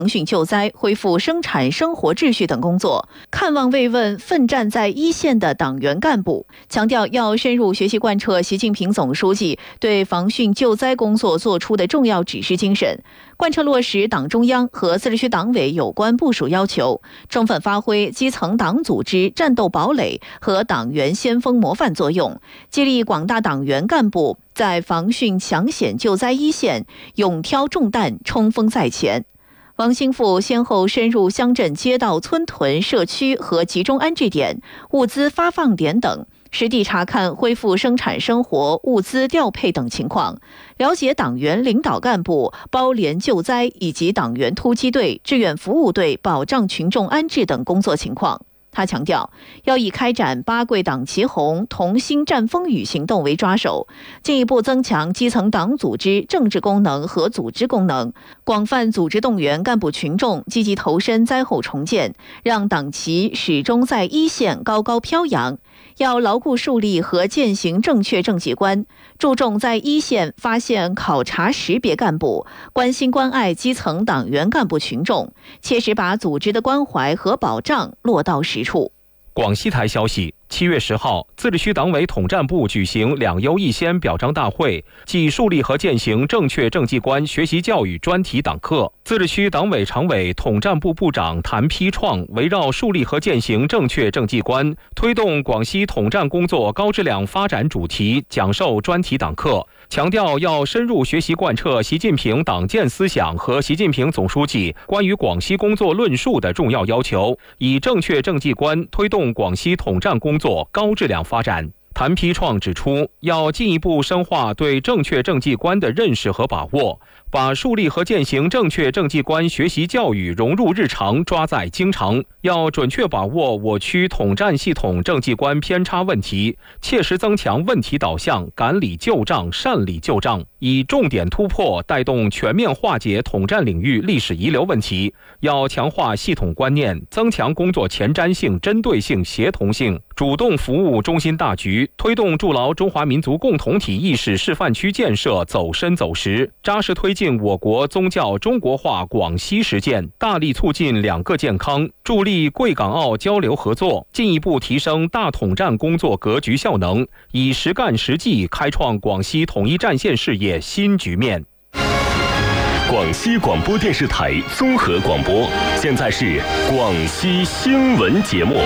腾讯救灾、恢复生产生活秩序等工作，看望慰问奋战在一线的党员干部，强调要深入学习贯彻习近平总书记对防汛救灾工作作出的重要指示精神，贯彻落实党中央和自治区党委有关部署要求，充分发挥基层党组织战斗堡垒和党员先锋模范作用，激励广大党员干部在防汛抢险救灾一线勇挑重担，冲锋在前。王兴富先后深入乡镇街道、村屯、社区和集中安置点、物资发放点等，实地查看恢复生产生活、物资调配等情况，了解党员领导干部包联救灾以及党员突击队、志愿服务队保障群众安置等工作情况。他强调，要以开展八跪党旗红、同心战风雨行动为抓手，进一步增强基层党组织政治功能和组织功能，广泛组织动员干部群众积极投身灾后重建，让党旗始终在一线高高飘扬。要牢固树立和践行正确政绩观，注重在一线发现、考察、识别干部，关心关爱基层党员干部群众，切实把组织的关怀和保障落到实处。 广西台消息，7月10号，自治区党委统战部举行2优1先表彰大会暨树立和践行正确政绩观学习教育专题党课。自治区党委常委、统战部部长谭丕创围绕树立和践行正确政绩观，推动广西统战工作高质量发展主题讲授专题党课，强调要深入学习贯彻习近平党建思想和习近平总书记关于广西工作论述的重要要求，以正确政绩观推动广西统战工作高质量发展。谭丕创指出，要进一步深化对正确政绩观的认识和把握，把树立和践行正确政绩观学习教育融入日常，抓在经常，要准确把握我区统战系统政绩观偏差问题，切实增强问题导向，赶理旧账，善理旧账，以重点突破带动全面化解统战领域历史遗留问题。要强化系统观念，增强工作前瞻性、针对性、协同性，主动服务中心大局，推动筑牢中华民族共同体意识示范区建设走深走实，扎实推进我国宗教中国化广西实践，大力促进两个健康，助力贵港澳交流合作，进一步提升大统战工作格局效能，以实干实际开创广西统一战线事业新局面。 广西广播电视台综合广播，现在是广西新闻节目。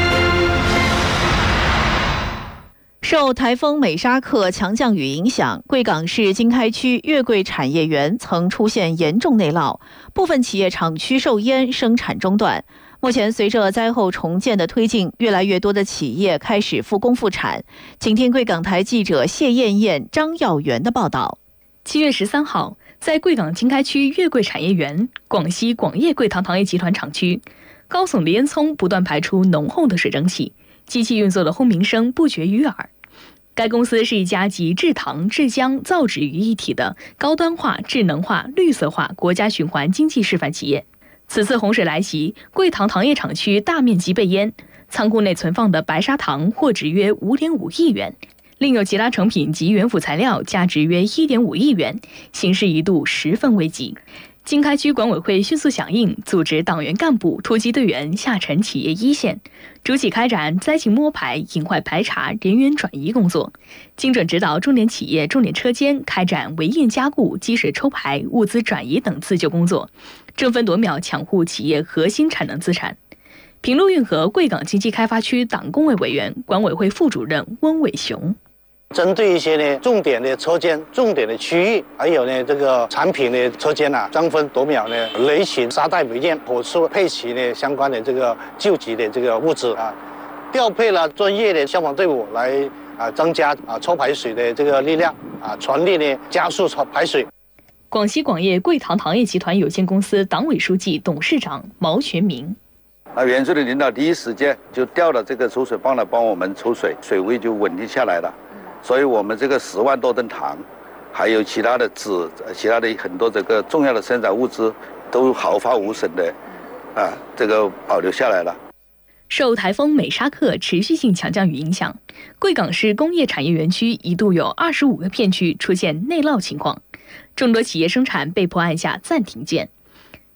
受台风美沙克强降雨影响，贵港市经开区月桂产业园曾出现严重内涝，部分企业厂区受淹，生产中断。目前随着灾后重建的推进，越来越多的企业开始复工复产。请听贵港台记者谢艳艳、张耀元的报道。 7月13号，在贵港经开区月桂产业园，广西广业贵糖糖业集团厂区，高耸的烟囱不断排出浓厚的水蒸气，机器运作的轰鸣声不绝于耳。该公司是一家集制糖、制浆、造纸于一体的高端化、智能化、绿色化国家循环经济示范企业。此次洪水来袭，贵糖糖业厂区大面积被淹，仓库内存放的白砂糖货值约5.5亿元，另有其他成品及原辅材料价值约1.5亿元，形势一度十分危急。经开区管委会迅速响应，组织党员干部、突击队员下沉企业一线，主体开展灾情摸排、隐患排查、人员转移工作，精准指导重点企业、重点车间开展围堰加固、积水抽排、物资转移等自救工作，争分夺秒抢护企业核心产能资产。平陆运河贵港经济开发区党工委委员、管委会副主任温伟雄。 针对一些呢重点的车间、重点的区域，还有呢这个产品的车间啊，争分夺秒呢雷勤沙袋围堰，火速配齐呢相关的这个救急的这个物资啊，调配了专业的消防队伍来增加抽排水的这个力量啊，全力呢加速排水。 广西广业贵糖糖业集团有限公司党委书记、董事长毛全明。 原处的领导第一时间就调了这个抽水泵来帮我们抽水，水位就稳定下来了。所以我们这个10万多吨糖，还有其他的纸、其他的很多这个重要的生产物资，都毫发无损的这个保留下来了。 受台风美沙克持续性强降雨影响，贵港市工业产业园区一度有25个片区出现内涝情况，众多企业生产被迫按下暂停键。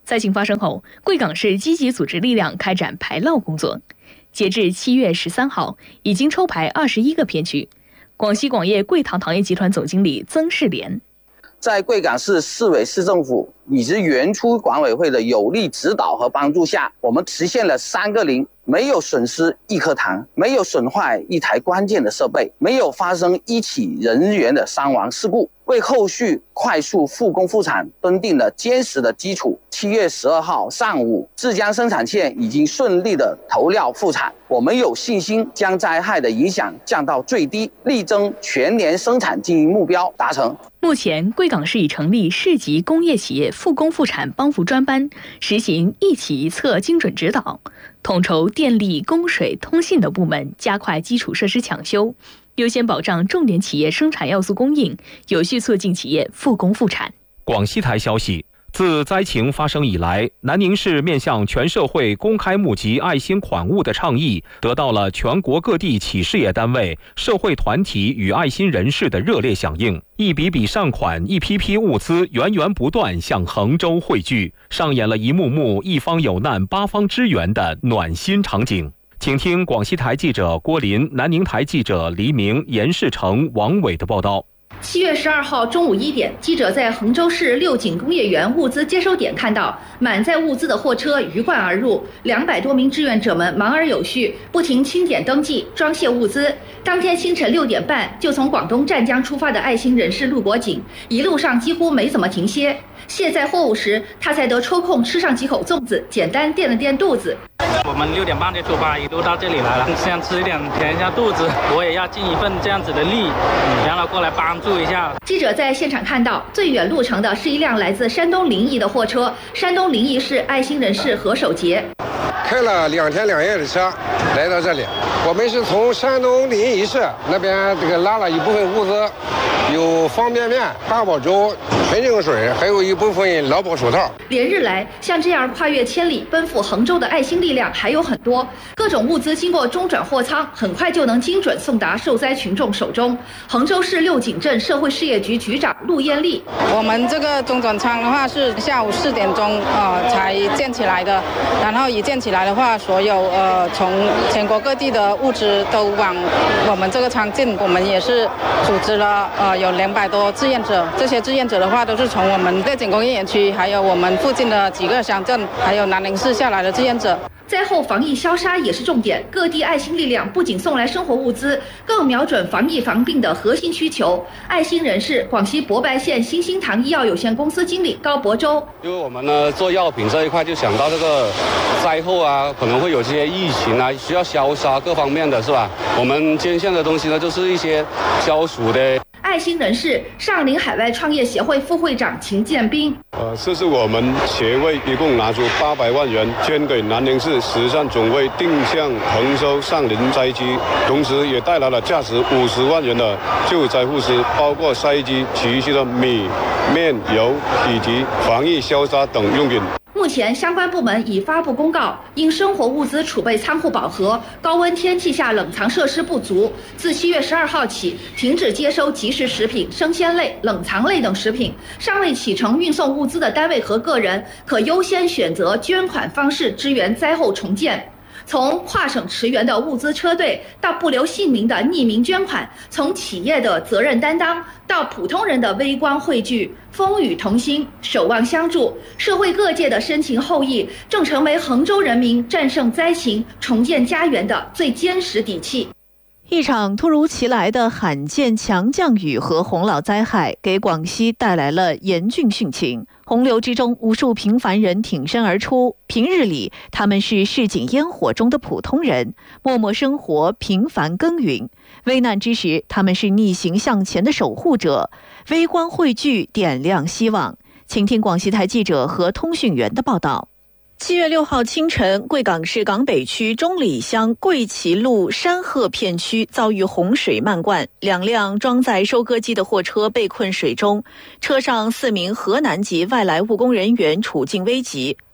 灾情发生后，贵港市积极组织力量开展排涝工作。截至7月13号，已经抽排21个片区。广西广业贵糖糖业集团总经理曾世莲， 在贵港市市委市政府以及原初管委会的有力指导和帮助下，我们实现了3个0，没有损失1颗糖，没有损坏1台关键的设备，没有发生1起人员的伤亡事故，为后续快速复工复产奠定了坚实的基础。7月12号上午，制浆生产线已经顺利的投料复产，我们有信心将灾害的影响降到最低，力争全年生产经营目标达成。 目前，贵港市已成立市级工业企业复工复产帮扶专班，实行一企一策精准指导，统筹电力、供水、通信等部门，加快基础设施抢修，优先保障重点企业生产要素供应，有序促进企业复工复产。 广西台消息，自灾情发生以来，南宁市面向全社会公开募集爱心款物的倡议，得到了全国各地企事业单位、社会团体与爱心人士的热烈响应。一笔笔善款、一批批物资源源不断向衡州汇聚，上演了一幕幕一方有难八方支援的暖心场景。请听广西台记者郭林、南宁台记者黎明、严世成、王伟的报道。 7月12号中午1点，记者在衡州市六井工业园物资接收点看到满载物资的货车鱼贯而入，200多名志愿者们忙而有序，不停清点登记、装卸物资。当天清晨6点半就从广东湛江出发的爱心人士陆国锦，一路上几乎没怎么停歇。卸载货物时，他才得抽空吃上几口粽子，简单垫了垫肚子。 我们6点半就出发，一路到这里来了，想吃一点填一下肚子，我也要尽一份这样子的力，让他过来帮助一下。 记者在现场看到，最远路程的是一辆来自山东临沂的货车，山东临沂市爱心人士何守杰。 开了2天2夜的车来到这里，我们是从山东临沂市那边拉了一部分物资，有方便面、八宝粥、纯净水，还有一部分劳保手套。 连日来，像这样跨越千里奔赴衡州的爱心力量还有很多，各种物资经过中转货舱，很快就能精准送达受灾群众手中。衡州市六井镇社会事业局局长陆艳丽， 我们这个中转仓的话是下午4点钟才建起来的，然后一建起来的话，所有从全国各地的物资都往我们这个仓进。我们也是组织了有200多志愿者，这些志愿者的话都是从我们六井工业园区，还有我们附近的几个乡镇，还有南宁市下来的志愿者。 灾后防疫消杀也是重点，各地爱心力量不仅送来生活物资，更瞄准防疫防病的核心需求。爱心人士广西博白县新兴堂医药有限公司经理高博洲， 因为我们呢做药品这一块，就想到这个灾后啊，可能会有些疫情啊，需要消杀各方面的是吧？我们捐献的东西呢，就是一些消暑的。 爱心人士上林海外创业协会副会长秦建斌， 这是我们协会一共拿出800万元捐给南宁市慈善总会定向衡州上林灾区，同时也带来了价值50万元的救灾物资，包括筛机、急需的米、面、油以及防疫消杀等用品。 目前，相关部门已发布公告，因生活物资储备仓库饱和，高温天气下冷藏设施不足，自7月12号起停止接收即食食品、生鲜类、冷藏类等食品。尚未启程运送物资的单位和个人，可优先选择捐款方式支援灾后重建。从跨省驰援的物资车队到不留姓名的匿名捐款，从企业的责任担当到普通人的微光汇聚，风雨同心，守望相助，社会各界的深情厚谊，正成为衡州人民战胜灾情、重建家园的最坚实底气。 一场突如其来的罕见强降雨和洪涝灾害，给广西带来了严峻汛情。洪流之中，无数平凡人挺身而出。平日里，他们是市井烟火中的普通人，默默生活，平凡耕耘。危难之时，他们是逆行向前的守护者，微光汇聚，点亮希望。请听广西台记者和通讯员的报道。7月6号清晨，贵港市港北区中里乡贵旗路山鹤片区遭遇洪水漫灌，2辆装载收割机的货车被困水中，车上4名河南籍外来务工人员处境危急。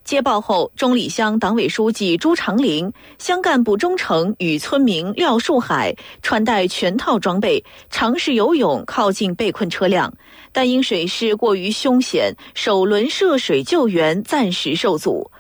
接报后，钟里乡党委书记朱长林、乡干部钟诚与村民廖树海穿戴全套装备，尝试游泳靠近被困车辆，但因水势过于凶险，首轮涉水救援暂时受阻。